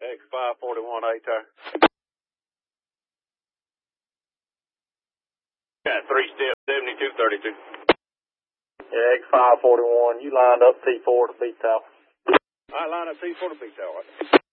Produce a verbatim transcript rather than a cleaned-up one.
X five forty-one, A-Tower. Got three step, seventy-two thirty-two. Yeah, X five forty-one, you lined up T four to B Tower. All right, line up T four to B Tower.